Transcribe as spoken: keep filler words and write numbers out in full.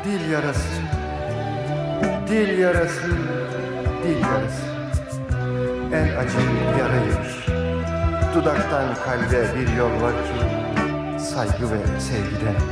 Dil yarası, dil yarası, dil yarası. En acı yaraymış. Dudaktan kalbe bir yol var ki saygı ve sevgiden.